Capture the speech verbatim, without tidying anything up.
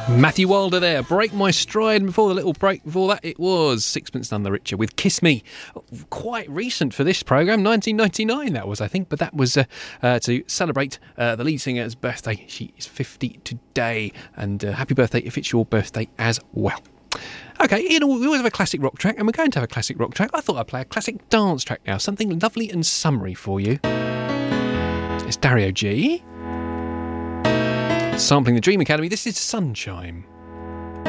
Matthew Wilder there, Break My Stride. And before the little break before that, it was Sixpence None the Richer with Kiss Me. Quite recent for this programme, nineteen ninety-nine that was, I think, but that was uh, uh, to celebrate uh, the lead singer's birthday. She is fifty today, and uh, happy birthday if it's your birthday as well. Okay, you know, we always have a classic rock track, and we're going to have a classic rock track. I thought I'd play a classic dance track now, something lovely and summery for you. It's Dario G. Sampling the Dream Academy, this is Sunshine.